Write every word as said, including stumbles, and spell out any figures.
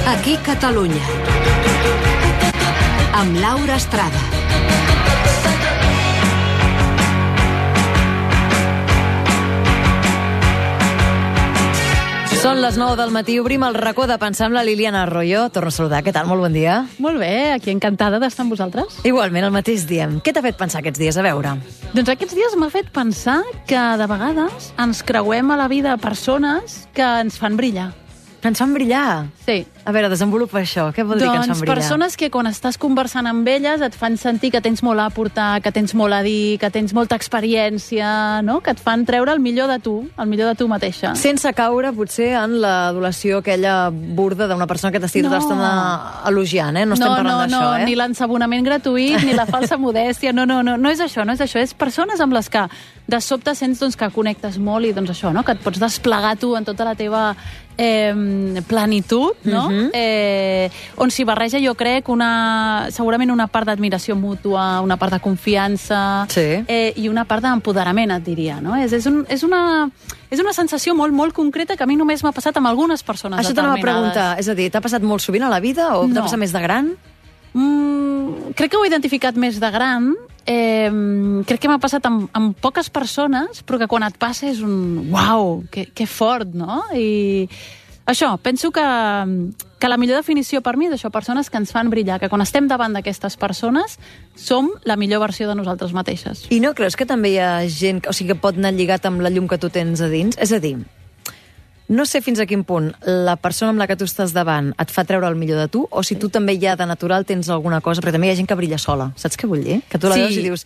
Aquí Catalunya. Amb Laura Estrada. Són les nou del matí, obrim el racó de pensar amb la Liliana Arroyo. Torno a saludar, què tal? Molt bon dia. Molt bé, aquí encantada d'estar amb vosaltres. Igualment, el mateix diem. Què t'ha fet pensar aquests dies? A veure. Doncs aquests dies m'ha fet pensar que de vegades ens creuem a la vida persones que ens fan brillar. Que ens fan brillar? Sí. A veure, desenvolupa això. Què vol dir que ens fan Doncs brillar? persones que quan estàs conversant amb elles et fan sentir que tens molt a aportar, que tens molt a dir, que tens molta experiència, no? Que et fan treure el millor de tu, el millor de tu mateixa. Sense caure, potser, en l'adulació aquella burda d'una persona que t'estigui No. tota l'estona elogiant, eh? No estem no, parlant no, d'això, no, eh? ni l'ensabonament gratuït, ni la falsa modèstia, no, no, no, no és això, no és això, és persones amb les que de sobte sents doncs, que connectes molt i doncs això, no? Que et pots desplegar tu en tota la teva eh, plenitud, no? Mhm. eh, on s'hi barreja, jo crec, una, segurament una part d'admiració mútua, una part de confiança Sí. eh, i una part d'empoderament, et diria, no? És, és, un, és, una, és una sensació molt, molt concreta que a mi només m'ha passat amb algunes persones Això t'anava a determinades. preguntar. És a dir, t'ha passat molt sovint a la vida o No. t'ha passat més de gran? Mm, crec que ho he identificat més de gran. Eh, crec que m'ha passat amb, amb poques persones, però que quan et passa és un uau, que, que fort, no? I això, penso que, que la millor definició per mi és això, persones que ens fan brillar, que quan estem davant d'aquestes persones som la millor versió de nosaltres mateixes. I no creus que també hi ha gent que, o sigui, que pot anar lligat amb la llum que tu tens a dins? És a dir, no sé fins a quin punt la persona amb la que tu estàs davant et fa treure el millor de tu, o si tu també ja de natural tens alguna cosa, perquè també hi ha gent que brilla sola. Saps què vull dir? Que tu la Sí. veus i dius,